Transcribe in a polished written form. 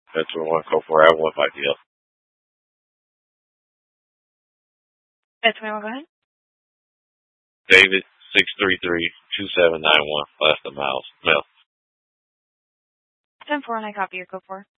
That's what I want to go for. I want my deal. That's me. Go ahead. David 633-2791. Last of miles. Mel. 10-4, and I copy your code 4.